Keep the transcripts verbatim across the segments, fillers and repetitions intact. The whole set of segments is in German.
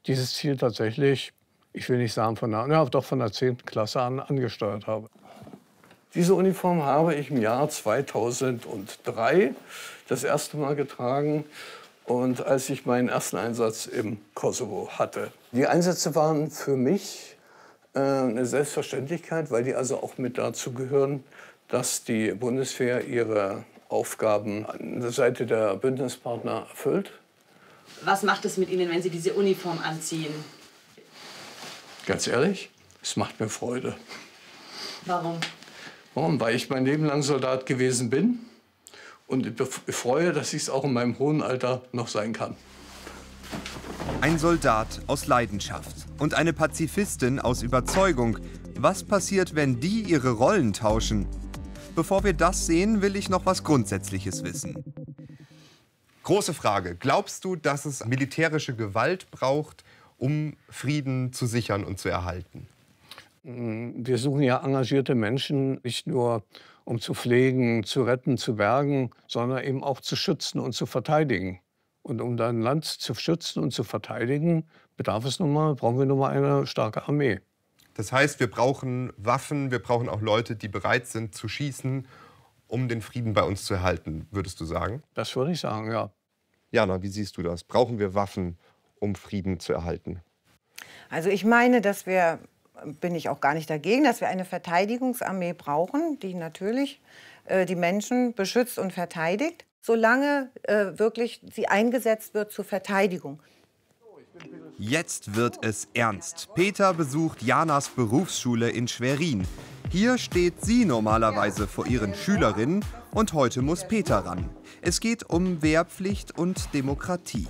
dieses Ziel tatsächlich, ich will nicht sagen von der, ja, doch von der zehnten Klasse an angesteuert habe. Diese Uniform habe ich im Jahr zweitausenddrei das erste Mal getragen und als ich meinen ersten Einsatz im Kosovo hatte. Die Einsätze waren für mich äh, eine Selbstverständlichkeit, weil die also auch mit dazu gehören, dass die Bundeswehr ihre Aufgaben an der Seite der Bündnispartner erfüllt. Was macht es mit Ihnen, wenn Sie diese Uniform anziehen? Ganz ehrlich, es macht mir Freude. Warum? Warum? Weil ich mein Leben lang Soldat gewesen bin und ich freue, dass ich es auch in meinem hohen Alter noch sein kann. Ein Soldat aus Leidenschaft und eine Pazifistin aus Überzeugung. Was passiert, wenn die ihre Rollen tauschen? Bevor wir das sehen, will ich noch was Grundsätzliches wissen. Große Frage. Glaubst du, dass es militärische Gewalt braucht, um Frieden zu sichern und zu erhalten? Wir suchen ja engagierte Menschen, nicht nur um zu pflegen, zu retten, zu bergen, sondern eben auch zu schützen und zu verteidigen. Und um dein Land zu schützen und zu verteidigen, bedarf es nun mal, brauchen wir nun mal eine starke Armee. Das heißt, wir brauchen Waffen, wir brauchen auch Leute, die bereit sind zu schießen, um den Frieden bei uns zu erhalten, würdest du sagen? Das würde ich sagen, ja. Jana, wie siehst du das? Brauchen wir Waffen, um Frieden zu erhalten? Also ich meine, dass wir, bin ich auch gar nicht dagegen, dass wir eine Verteidigungsarmee brauchen, die natürlich äh, die Menschen beschützt und verteidigt, solange äh, wirklich sie eingesetzt wird zur Verteidigung. Jetzt wird es ernst. Peter besucht Janas Berufsschule in Schwerin. Hier steht sie normalerweise vor ihren Schülerinnen und heute muss Peter ran. Es geht um Wehrpflicht und Demokratie.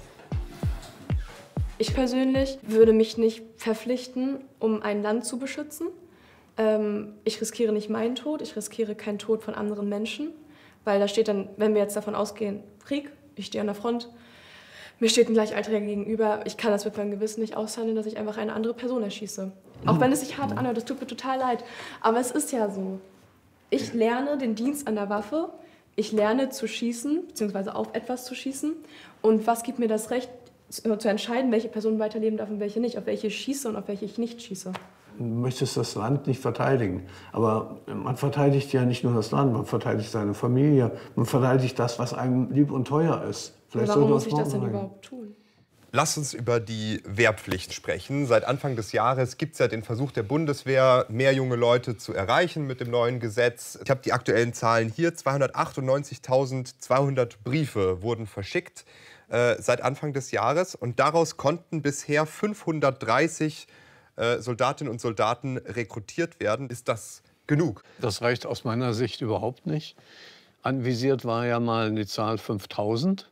Ich persönlich würde mich nicht verpflichten, um ein Land zu beschützen. Ähm, ich riskiere nicht meinen Tod, ich riskiere keinen Tod von anderen Menschen. Weil da steht dann, wenn wir jetzt davon ausgehen, Krieg, ich stehe an der Front, mir steht ein Gleichaltriger gegenüber, ich kann das mit meinem Gewissen nicht aushandeln, dass ich einfach eine andere Person erschieße. Auch wenn es sich hart anhört, das tut mir total leid. Aber es ist ja so. Ich lerne den Dienst an der Waffe, ich lerne zu schießen, beziehungsweise auf etwas zu schießen. Und was gibt mir das Recht, zu entscheiden, welche Person weiterleben darf und welche nicht, auf welche ich schieße und auf welche ich nicht schieße? Du möchtest das Land nicht verteidigen. Aber man verteidigt ja nicht nur das Land, man verteidigt seine Familie, man verteidigt das, was einem lieb und teuer ist. Vielleicht warum muss ich das denn überhaupt tun? Lass uns über die Wehrpflicht sprechen. Seit Anfang des Jahres gibt es ja den Versuch der Bundeswehr, mehr junge Leute zu erreichen mit dem neuen Gesetz. Ich habe die aktuellen Zahlen hier. zweihundertachtundneunzigtausendzweihundert Briefe wurden verschickt äh, seit Anfang des Jahres. Und daraus konnten bisher fünfhundertdreißig äh, Soldatinnen und Soldaten rekrutiert werden. Ist das genug? Das reicht aus meiner Sicht überhaupt nicht. Anvisiert war ja mal die Zahl fünftausend.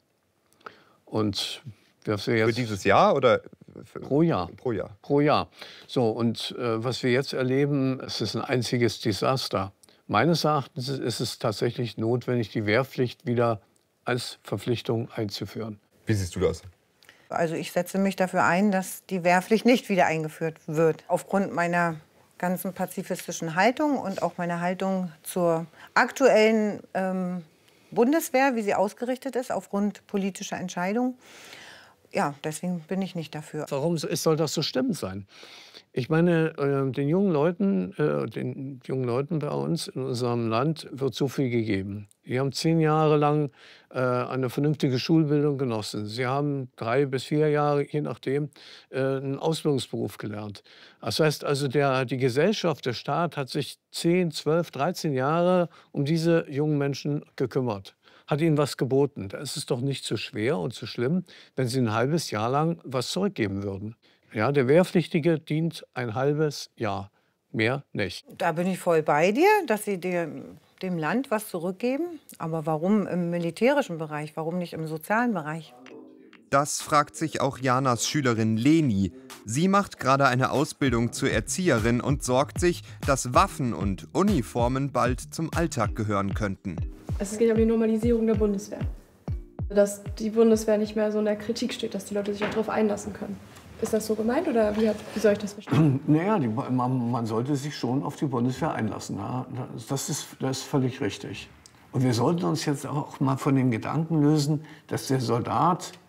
Und was wir jetzt für dieses Jahr oder für pro Jahr? Pro Jahr. Pro Jahr. So, und äh, was wir jetzt erleben, es ist ein einziges Desaster. Meines Erachtens ist es tatsächlich notwendig, die Wehrpflicht wieder als Verpflichtung einzuführen. Wie siehst du das? Also ich setze mich dafür ein, dass die Wehrpflicht nicht wieder eingeführt wird. Aufgrund meiner ganzen pazifistischen Haltung und auch meiner Haltung zur aktuellen ähm, Bundeswehr, wie sie ausgerichtet ist, aufgrund politischer Entscheidungen. Ja, deswegen bin ich nicht dafür. Warum soll das so schlimm sein? Ich meine, äh, den jungen Leuten, äh, den jungen Leuten bei uns in unserem Land wird so viel gegeben. Die haben zehn Jahre lang äh, eine vernünftige Schulbildung genossen. Sie haben drei bis vier Jahre, je nachdem, äh, einen Ausbildungsberuf gelernt. Das heißt also, der, die Gesellschaft, der Staat hat sich zehn, zwölf, dreizehn Jahre um diese jungen Menschen gekümmert. Hat ihnen was geboten. Da ist es doch nicht so schwer und so schlimm, wenn sie ein halbes Jahr lang was zurückgeben würden. Ja, der Wehrpflichtige dient ein halbes Jahr, mehr nicht. Da bin ich voll bei dir, dass sie dem, dem Land was zurückgeben. Aber warum im militärischen Bereich, warum nicht im sozialen Bereich? Das fragt sich auch Janas Schülerin Leni. Sie macht gerade eine Ausbildung zur Erzieherin und sorgt sich, dass Waffen und Uniformen bald zum Alltag gehören könnten. Es geht um die Normalisierung der Bundeswehr. Dass die Bundeswehr nicht mehr so in der Kritik steht, dass die Leute sich auch darauf einlassen können. Ist das so gemeint oder wie, wie soll ich das verstehen? Naja, die, man, man sollte sich schon auf die Bundeswehr einlassen. Ja? Das, ist, das ist völlig richtig. Und wir sollten uns jetzt auch mal von dem Gedanken lösen, dass der Soldat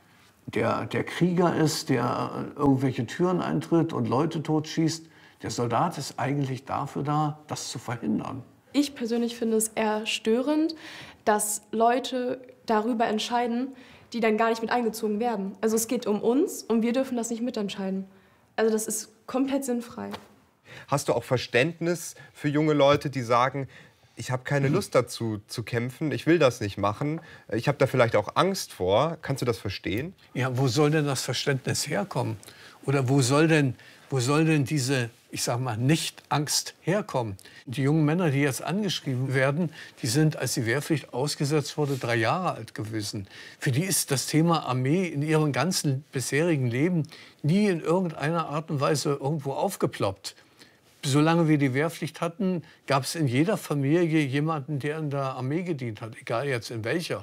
der, der Krieger ist, der irgendwelche Türen eintritt und Leute totschießt. Der Soldat ist eigentlich dafür da, das zu verhindern. Ich persönlich finde es eher störend, dass Leute darüber entscheiden, die dann gar nicht mit eingezogen werden. Also es geht um uns und wir dürfen das nicht mitentscheiden. Also das ist komplett sinnfrei. Hast du auch Verständnis für junge Leute, die sagen, ich habe keine Lust dazu zu kämpfen, ich will das nicht machen, ich habe da vielleicht auch Angst vor. Kannst du das verstehen? Ja, wo soll denn das Verständnis herkommen? Oder wo soll denn, wo soll denn diese, ich sag mal, Nicht-Angst herkommen? Die jungen Männer, die jetzt angeschrieben werden, die sind, als die Wehrpflicht ausgesetzt wurde, drei Jahre alt gewesen. Für die ist das Thema Armee in ihrem ganzen bisherigen Leben nie in irgendeiner Art und Weise irgendwo aufgeploppt. Solange wir die Wehrpflicht hatten, gab es in jeder Familie jemanden, der in der Armee gedient hat, egal jetzt in welcher.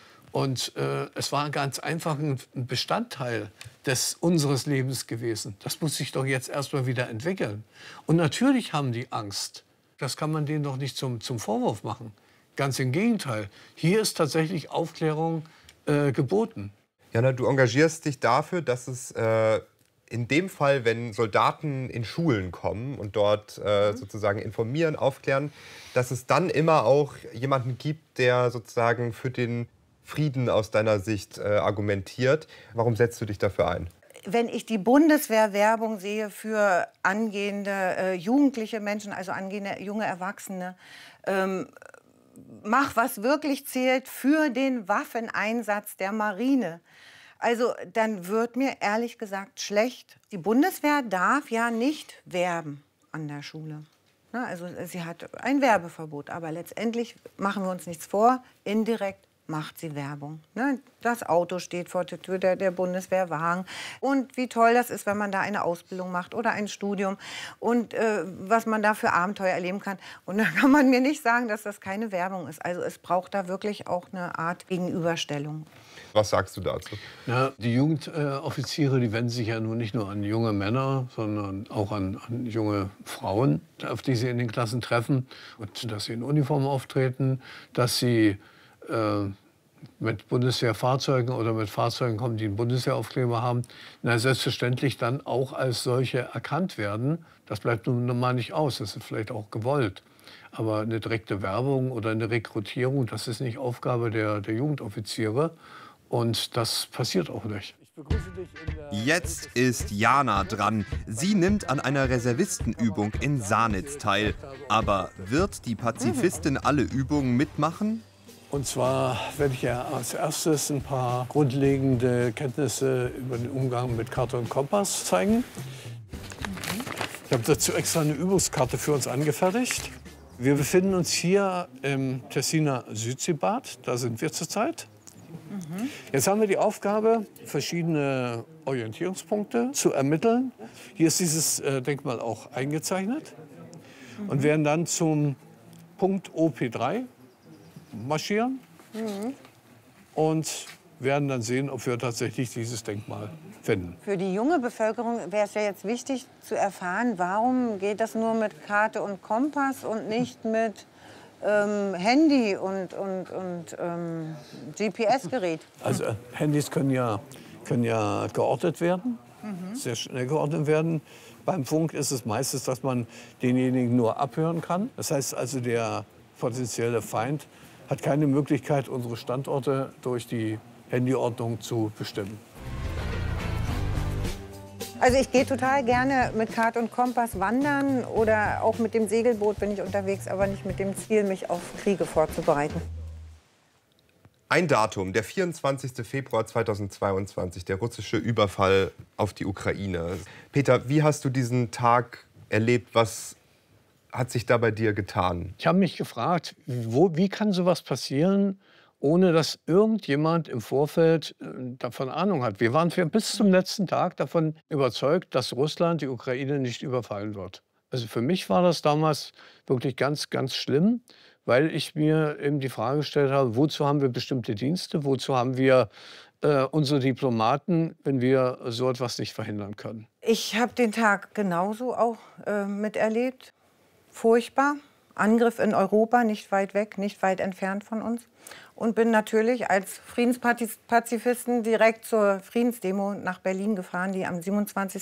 Und äh, es war ganz einfach ein Bestandteil des, unseres Lebens gewesen. Das muss sich doch jetzt erst mal wieder entwickeln. Und natürlich haben die Angst. Das kann man denen doch nicht zum, zum Vorwurf machen. Ganz im Gegenteil. Hier ist tatsächlich Aufklärung äh, geboten. Jana, du engagierst dich dafür, dass es äh, in dem Fall, wenn Soldaten in Schulen kommen und dort äh, sozusagen informieren, aufklären, dass es dann immer auch jemanden gibt, der sozusagen für den Frieden aus deiner Sicht äh, argumentiert. Warum setzt du dich dafür ein? Wenn ich die Bundeswehr-Werbung sehe für angehende äh, jugendliche Menschen, also angehende junge Erwachsene, ähm, mach, was wirklich zählt für den Waffeneinsatz der Marine. Also dann wird mir ehrlich gesagt schlecht. Die Bundeswehr darf ja nicht werben an der Schule. Na, also sie hat ein Werbeverbot, aber letztendlich machen wir uns nichts vor, indirekt macht sie Werbung. Ne? Das Auto steht vor der Tür, der, der Bundeswehrwagen. Und wie toll das ist, wenn man da eine Ausbildung macht oder ein Studium. Und äh, was man da für Abenteuer erleben kann. Und da kann man mir nicht sagen, dass das keine Werbung ist. Also es braucht da wirklich auch eine Art Gegenüberstellung. Was sagst du dazu? Ja, die Jugendoffiziere, die wenden sich ja nun nicht nur an junge Männer, sondern auch an, an junge Frauen, auf die sie in den Klassen treffen. Und dass sie in Uniform auftreten, dass sie äh, mit Bundeswehrfahrzeugen oder mit Fahrzeugen kommen, die einen Bundeswehraufkleber haben, na, selbstverständlich dann auch als solche erkannt werden. Das bleibt nun mal nicht aus, das ist vielleicht auch gewollt. Aber eine direkte Werbung oder eine Rekrutierung, das ist nicht Aufgabe der, der Jugendoffiziere. Und das passiert auch nicht. Jetzt ist Jana dran. Sie nimmt an einer Reservistenübung in Sanitz teil. Aber wird die Pazifistin alle Übungen mitmachen? Und zwar werde ich ja als erstes ein paar grundlegende Kenntnisse über den Umgang mit Karte und Kompass zeigen. Ich habe dazu extra eine Übungskarte für uns angefertigt. Wir befinden uns hier im Tessiner Südseebad. Da sind wir zurzeit. Jetzt haben wir die Aufgabe, verschiedene Orientierungspunkte zu ermitteln. Hier ist dieses äh, Denkmal auch eingezeichnet. Mhm. Und werden dann zum Punkt O P drei marschieren. Mhm. Und werden dann sehen, ob wir tatsächlich dieses Denkmal finden. Für die junge Bevölkerung wäre es ja jetzt wichtig zu erfahren, warum geht das nur mit Karte und Kompass und nicht mit Ähm, Handy und, und, und ähm, G P S-Gerät. Also äh, Handys können ja, können ja geortet werden, mhm. sehr schnell geortet werden. Beim Funk ist es meistens, dass man denjenigen nur abhören kann. Das heißt also, der potenzielle Feind hat keine Möglichkeit, unsere Standorte durch die Handyordnung zu bestimmen. Also ich gehe total gerne mit Karte und Kompass wandern oder auch mit dem Segelboot bin ich unterwegs, aber nicht mit dem Ziel, mich auf Kriege vorzubereiten. Ein Datum, der vierundzwanzigste Februar zweitausendzweiundzwanzig, der russische Überfall auf die Ukraine. Peter, wie hast du diesen Tag erlebt? Was hat sich da bei dir getan? Ich habe mich gefragt, wo, wie kann sowas passieren, ohne dass irgendjemand im Vorfeld äh, davon Ahnung hat. Wir waren für bis zum letzten Tag davon überzeugt, dass Russland die Ukraine nicht überfallen wird. Also für mich war das damals wirklich ganz, ganz schlimm, weil ich mir eben die Frage gestellt habe, wozu haben wir bestimmte Dienste, wozu haben wir äh, unsere Diplomaten, wenn wir so etwas nicht verhindern können. Ich habe den Tag genauso auch äh, miterlebt. Furchtbar. Angriff in Europa, nicht weit weg, nicht weit entfernt von uns. Und bin natürlich als Friedenspazifisten direkt zur Friedensdemo nach Berlin gefahren, die am siebenundzwanzigsten